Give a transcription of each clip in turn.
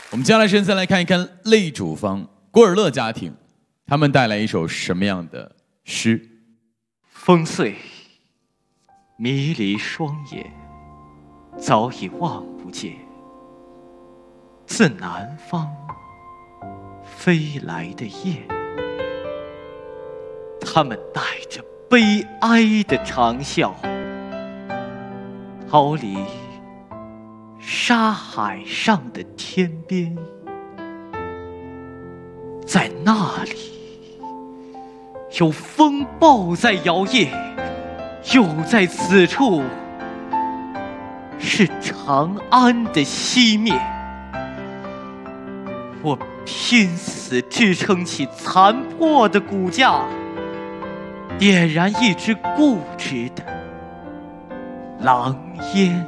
我们接下来再来看一看类主方郭尔勒家庭，他们带来一首什么样的诗？ 风碎，迷离双眼，早已望不见。自南方飞来的雁，他们带着悲哀的长啸，逃离沙海上的天边。在那里，有风暴在摇曳，又在此处，是长安的熄灭。我拼死支撑起残破的骨架，点燃一支固执的狼烟。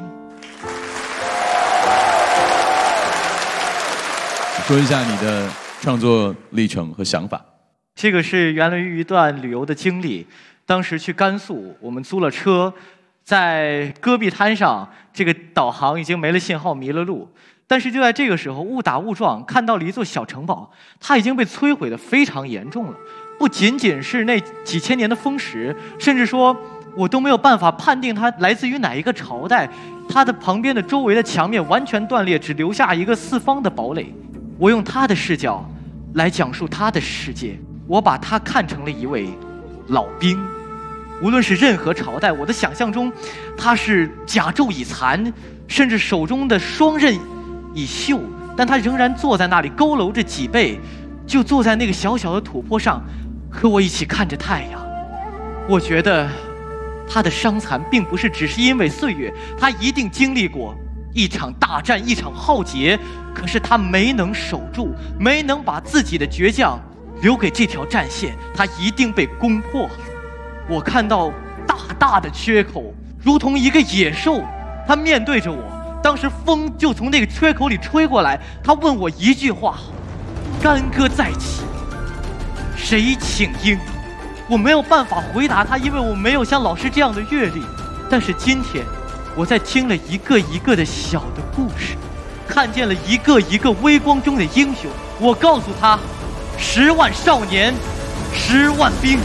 说一下你的创作历程和想法。 这个是源于一段旅游的经历。当时去甘肃，我们租了车，在戈壁滩上，这个导航已经没了信号，迷了路。但是就在这个时候，误打误撞看到了一座小城堡，它已经被摧毁得非常严重了。不仅仅是那几千年的风蚀，甚至说我都没有办法判定它来自于哪一个朝代。它的旁边的周围的墙面完全断裂，只留下一个四方的堡垒。我用他的视角来讲述他的世界，我把他看成了一位老兵。无论是任何朝代，我的想象中他是甲胄已残，甚至手中的双刃已锈，但他仍然坐在那里，佝偻着脊背，就坐在那个小小的土坡上，和我一起看着太阳。我觉得他的伤残并不是只是因为岁月，他一定经历过一场大战，一场浩劫，可是他没能守住，没能把自己的倔强留给这条战线，他一定被攻破了。我看到大大的缺口，如同一个野兽，他面对着我。当时风就从那个缺口里吹过来，他问我一句话：干戈再起，谁请缨？我没有办法回答他，因为我没有像老师这样的阅历。但是今天我在听了一个一个的小的故事，看见了一个一个微光中的英雄。我告诉他：10万少年，10万兵。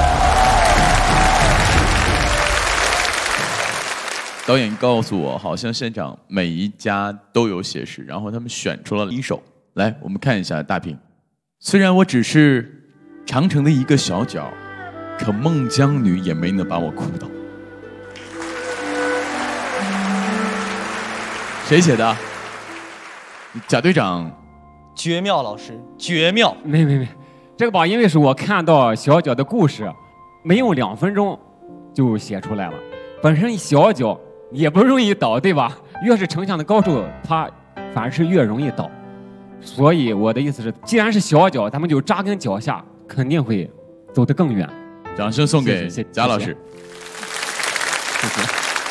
导演告诉我，好像现场每一家都有写诗，然后他们选出了一首。来，我们看一下大屏。虽然我只是长城的一个小角，可孟姜女也没能把我哭倒。谁写的？贾队长。 绝妙，老师，绝妙！ 没，这个吧，因为是我看到小脚的故事，没用2分钟就写出来了。本身小脚也不容易倒，对吧？越是城墙的高处，它反而是越容易倒。所以我的意思是，既然是小脚，咱们就扎根脚下，肯定会走得更远。 掌声送给贾老师。 谢谢。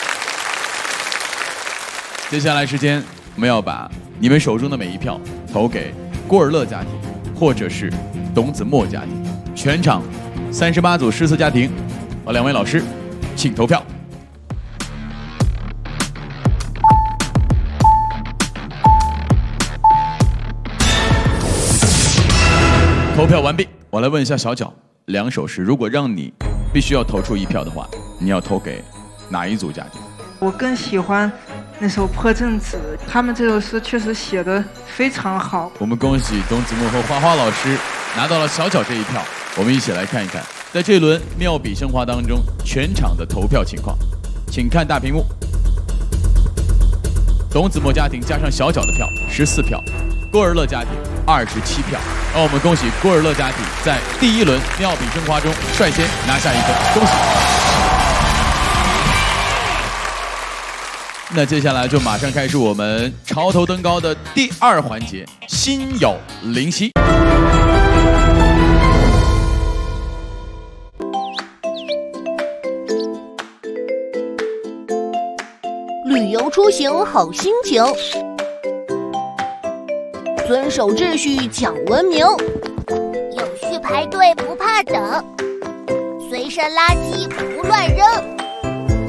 接下来时间，我们要把你们手中的每一票投给郭尔勒家庭，或者是董子墨家庭。全场38组诗词家庭和2位老师，请投票。投票完毕，我来问一下小脚，2首诗，如果让你必须要投出1票的话，你要投给哪一组家庭？ 我更喜欢那首《破阵子》，他们这首诗确实写得非常好。 我们恭喜董子墨和花花老师拿到了小脚这1票。我们一起来看一看，在这轮妙笔生花当中，全场的投票情况，请看大屏幕。董子墨家庭加上小脚的票14票，郭尔勒家庭27票。让我们恭喜郭尔勒家庭在第1轮妙笔生花中率先拿下1分，恭喜！那接下来就马上开始我们潮头登高的第2环节，心有灵犀。 旅游出行好心情，遵守秩序讲文明， 有序排队不怕等，随身垃圾不乱扔。